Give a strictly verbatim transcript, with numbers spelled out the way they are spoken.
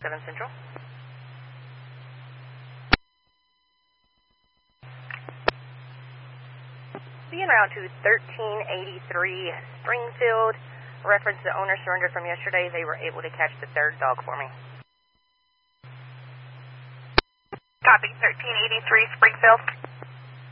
seven Central. Be en route to thirteen eighty-three Springfield. Reference the owner surrendered from yesterday. They were able to catch the third dog for me. Copy, thirteen eighty-three Springfield.